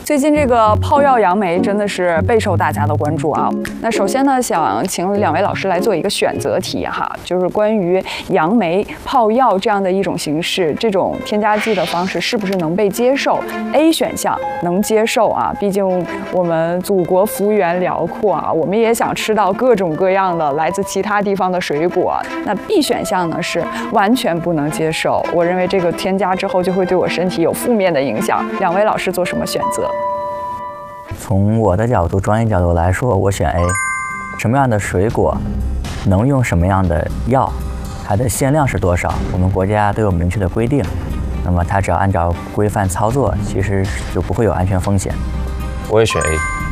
最近这个泡药杨梅真的是备受大家的关注啊。那首先呢，想请两位老师来做一个选择题哈，就是关于杨梅泡药这样的一种形式，这种添加剂的方式是不是能被接受 ？A 选项能接受啊，毕竟我们祖国幅员辽阔啊，我们也想吃到各种各样的来自其他地方的水果。那 B 选项呢是完全不能接受，我认为这个添加之后就会对我身体有负面的影响。两位老师做什么选择？ 从我的角度，专业角度来说，我选 A。什么样的水果能用什么样的药，它的限量是多少，我们国家都有明确的规定。那么它只要按照规范操作，其实就不会有安全风险。 我也选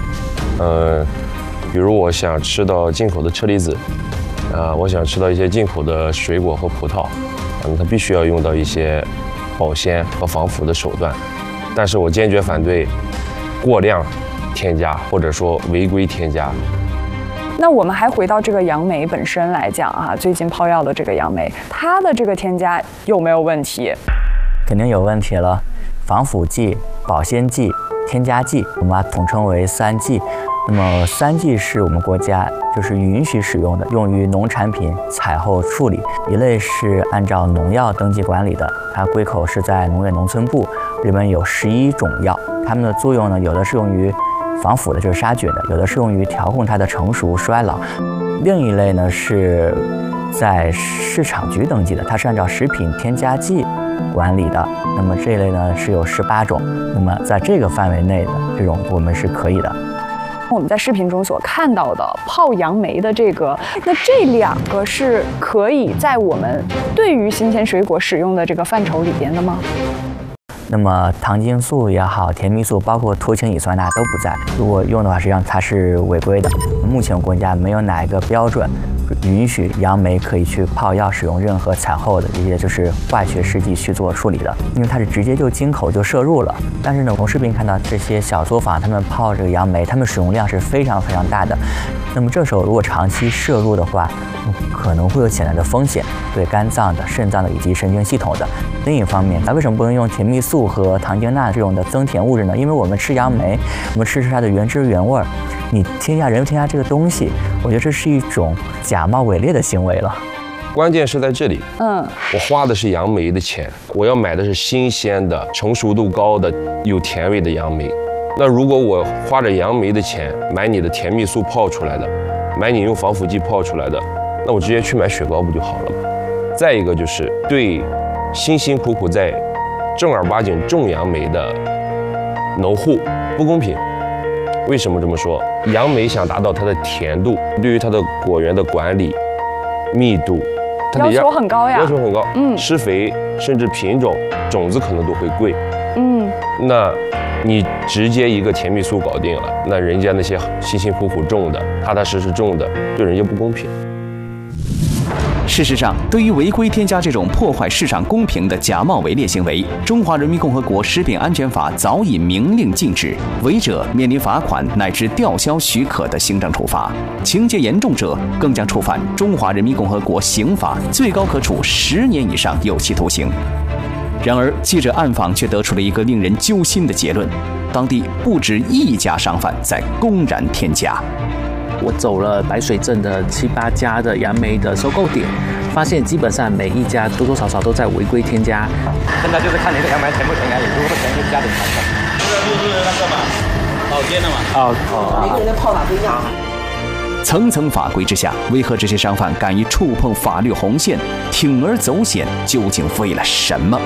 A。比如我想吃到进口的车厘子，我想吃到一些进口的水果和葡萄，它必须要用到一些保鲜和防腐的手段。但是我坚决反对过量添加或者说违规添加。 那我们还回到这个杨梅本身来讲啊，最近泡药的这个杨梅，它的这个添加有没有问题？ 肯定有问题了。防腐剂、保鲜剂、添加剂，我们把它统称为3剂。那么3剂是我们国家就是允许使用的，用于农产品采后处理。一类是按照农药登记管理的，它归口是在农业农村部，里面有11种药，它们的作用呢，有的是用于防腐的，就是杀菌的；有的是用于调控它的成熟衰老。另一类呢是在市场局登记的，它是按照食品添加剂管理的。那么这一类呢是有18种。那么在这个范围内的这种我们是可以的。 我们在视频中所看到的泡杨梅的这个，那这2个是可以在我们对于新鲜水果使用的这个范畴里边的吗？ 那么糖精素也好，甜蜜素，包括脱氢乙酸钠都不在。如果用的话，实际上它是违规的。目前国家没有哪一个标准允许杨梅可以去泡药使用任何产后的这些就是化学试剂去做处理的，因为它是直接就进口就摄入了。但是呢，从视频看到这些小作坊，他们泡这个杨梅，他们使用量是非常非常大的。那么这时候如果长期摄入的话，可能会有潜在的风险，对肝脏的、肾脏的以及神经系统的。另一方面，它为什么不能用甜蜜素和糖精钠这种的增甜物质呢？因为我们吃杨梅，我们吃它的原汁原味儿。你人为添加这个东西，我觉得这是一种假冒伪劣的行为了。 关键是在这里，我花的是杨梅的钱，我要买的是新鲜的、成熟度高的、有甜味的杨梅。那如果我花着杨梅的钱买你的甜蜜素泡出来的，买你用防腐剂泡出来的，那我直接去买雪糕不就好了吗？再一个就是对辛辛苦苦在正儿八经种杨梅的农户不公平。为什么这么说？杨梅想达到它的甜度，对于它的果园的管理、密度，它的要求很高呀， 要求很高。施肥甚至品种、种子可能都会贵。那你直接一个甜蜜素搞定了，那人家那些辛辛苦苦种的、踏踏实实种的，对人家不公平。 事实上，对于违规添加这种破坏市场公平的假冒伪劣行为，中华人民共和国食品安全法早已明令禁止，违者面临罚款乃至吊销许可的行政处罚，情节严重者更将触犯中华人民共和国刑法，最高可处10年以上有期徒刑。然而，记者暗访却得出了一个令人揪心的结论：当地不止1家商贩在公然添加。 我走了白水镇的7、8家的杨梅的收购点，发现基本上每一家多多少少都在违规添加。 现在就是看你的杨梅甜不甜而已，如果不甜就加点糖分。这个就是那个嘛，老煎的嘛。 每个人的泡法不一样。 层层法规之下，为何这些商贩敢于触碰法律红线，铤而走险？究竟为了什么？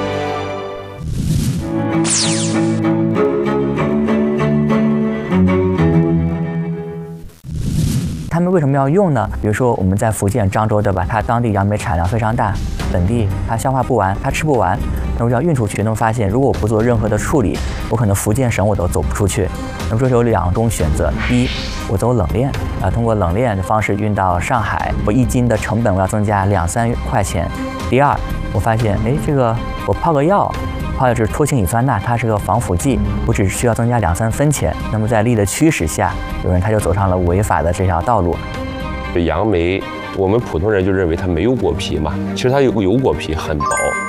他们为什么要用呢？比如说我们在福建漳州，对吧？它当地杨梅产量非常大，本地它消化不完，它吃不完，那我就要运出去。那么发现，如果我不做任何的处理，我可能福建省我都走不出去。那么这有2种选择：一，我走冷链，通过冷链的方式运到上海，我1斤的成本我要增加2、3块钱。第二，我发现，这个我泡个药。泡的是脱氢乙酸钠，它是个防腐剂，我只需要增加2、3分钱。那么在力的驱使下，有人他就走上了违法的这条道路。 杨梅，我们普通人就认为它没有果皮嘛，其实它有果皮，很薄。